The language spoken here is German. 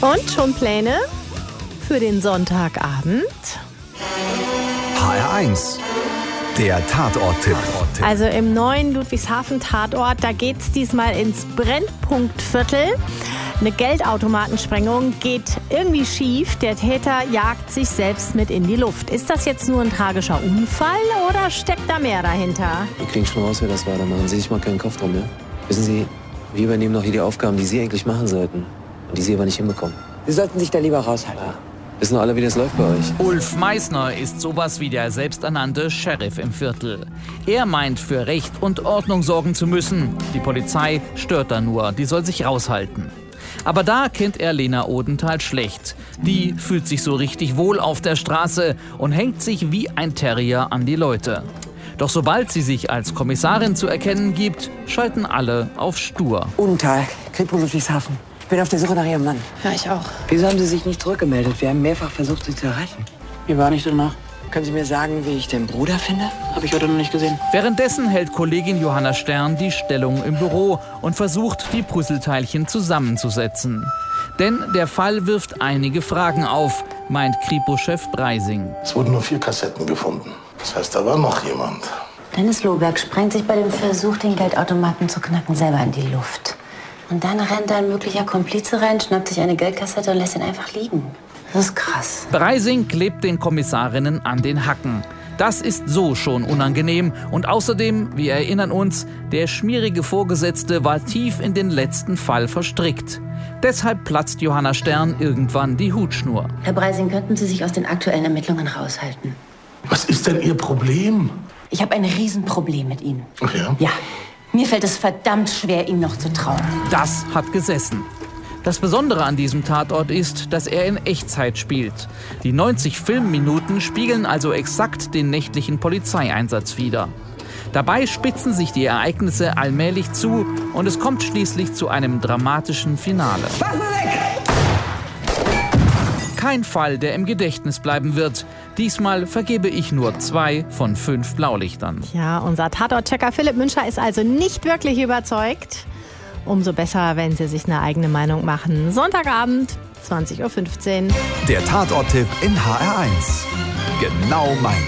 Und schon Pläne für den Sonntagabend? HR1, der Tatort-Tipp. Also im neuen Ludwigshafen-Tatort, da geht's diesmal ins Brennpunktviertel. Eine Geldautomatensprengung geht irgendwie schief. Der Täter jagt sich selbst mit in die Luft. Ist das jetzt nur ein tragischer Unfall oder steckt da mehr dahinter? Wir kriegen schon raus, wer das war. Da machen Sie sich mal keinen Kopf drum, ja? Wissen Sie, wir übernehmen noch hier die Aufgaben, die Sie eigentlich machen sollten. Und die Sie aber nicht hinbekommen. Sie sollten sich da lieber raushalten. Ja. Wissen alle, wie das läuft bei euch? Ulf Meissner ist sowas wie der selbsternannte Sheriff im Viertel. Er meint, für Recht und Ordnung sorgen zu müssen. Die Polizei stört da nur, die soll sich raushalten. Aber da kennt er Lena Odenthal schlecht. Die fühlt sich so richtig wohl auf der Straße und hängt sich wie ein Terrier an die Leute. Doch sobald sie sich als Kommissarin zu erkennen gibt, schalten alle auf stur. Odenthal, Kripo Ludwigshafen. Ich bin auf der Suche nach Ihrem Mann. Ja, ich auch. Wieso haben Sie sich nicht zurückgemeldet? Wir haben mehrfach versucht, Sie zu erreichen. Mir war nicht danach. Können Sie mir sagen, wie ich den Bruder finde? Habe ich heute noch nicht gesehen. Währenddessen hält Kollegin Johanna Stern die Stellung im Büro und versucht, die Puzzleteilchen zusammenzusetzen. Denn der Fall wirft einige Fragen auf, meint Kripo-Chef Breising. Es wurden nur 4 Kassetten gefunden. Das heißt, da war noch jemand. Dennis Lohberg sprengt sich bei dem Versuch, den Geldautomaten zu knacken, selber in die Luft. Und dann rennt ein möglicher Komplize rein, schnappt sich eine Geldkassette und lässt ihn einfach liegen. Das ist krass. Breising klebt den Kommissarinnen an den Hacken. Das ist so schon unangenehm. Und außerdem, wir erinnern uns, der schmierige Vorgesetzte war tief in den letzten Fall verstrickt. Deshalb platzt Johanna Stern irgendwann die Hutschnur. Herr Breising, könnten Sie sich aus den aktuellen Ermittlungen raushalten? Was ist denn Ihr Problem? Ich habe ein Riesenproblem mit Ihnen. Ach ja? Ja, mir fällt es verdammt schwer, ihm noch zu trauen. Das hat gesessen. Das Besondere an diesem Tatort ist, dass er in Echtzeit spielt. Die 90 Filmminuten spiegeln also exakt den nächtlichen Polizeieinsatz wider. Dabei spitzen sich die Ereignisse allmählich zu und es kommt schließlich zu einem dramatischen Finale. Kein Fall, der im Gedächtnis bleiben wird. Diesmal vergebe ich nur 2 von 5 Blaulichtern. Ja, unser Tatort-Checker Philipp Münscher ist also nicht wirklich überzeugt. Umso besser, wenn Sie sich eine eigene Meinung machen. Sonntagabend, 20:15 Uhr. Der Tatort-Tipp in HR1. Genau mein